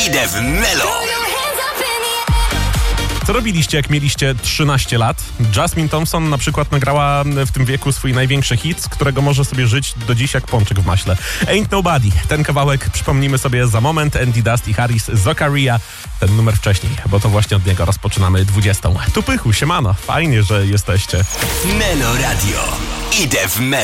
Idę w Melo. Co robiliście, jak mieliście 13 lat? Jasmine Thompson na przykład nagrała w tym wieku swój największy hit, z którego może sobie żyć do dziś jak pączek w maśle. Ain't Nobody. Ten kawałek przypomnimy sobie za moment. Andy Dust i Harris Zakaria. Ten numer wcześniej, bo to właśnie od niego rozpoczynamy 20. Tu Pychu, siemano. Fajnie, że jesteście. Melo Radio. Idę w Melo.